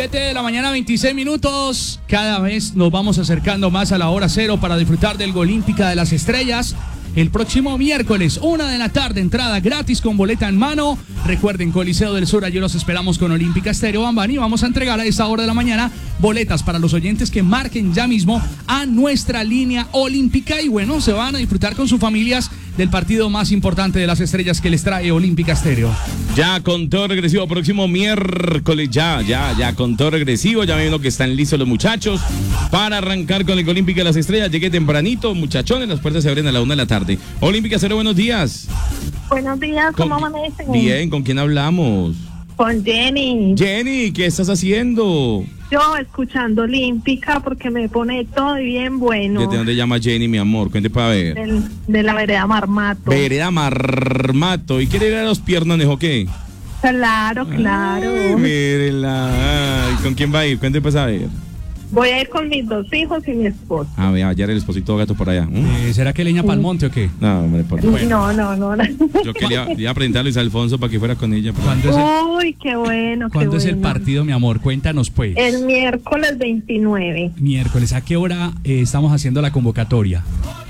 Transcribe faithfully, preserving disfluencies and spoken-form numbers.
siete de la mañana, veintiséis minutos. Cada vez nos vamos acercando más a la hora cero para disfrutar del Olímpica de las Estrellas. El próximo miércoles, una de la tarde, entrada gratis con boleta en mano. Recuerden, Coliseo del Sur, allí los esperamos con Olímpica Estéreo Bambani. Vamos a entregar a esta hora de la mañana boletas para los oyentes que marquen ya mismo a nuestra línea olímpica. Y bueno, se van a disfrutar con sus familias del partido más importante de las estrellas que les trae Olímpica Estéreo. Ya con todo regresivo, próximo miércoles, ya, ya, ya con todo regresivo. Ya me vino que están listos los muchachos para arrancar con el Olímpica de las Estrellas. Llegué tempranito, muchachones, las puertas se abren a la una de la tarde. Olímpica Cero, buenos días. Buenos días, ¿cómo Con- amanecen? Bien, ¿con quién hablamos? Con Jenny. Jenny, ¿qué estás haciendo? Yo escuchando Olímpica porque me pone todo bien bueno. ¿Desde dónde llama Jenny, mi amor? Cuente para ver. Del- de la vereda Marmato. Vereda Marmato. ¿Y quiere ir a los piernones o qué? Claro, claro. Ay, mírela. Ay, ¿con quién va a ir? Cuente para saber. Voy a ir con mis dos hijos y mi esposo. A ver, ayer el esposito gato por allá. ¿Mm? Eh, ¿Será que leña pa'l monte o qué? No, hombre, por No, no, no. no. Yo quería, le iba a presentar a Luis Alfonso para que fuera con ella. pero- ¿Cuándo es el, Uy, qué bueno, qué ¿cuándo es el bueno. partido, mi amor? Cuéntanos, pues. El miércoles veintinueve. Miércoles, ¿a qué hora eh, estamos haciendo la convocatoria?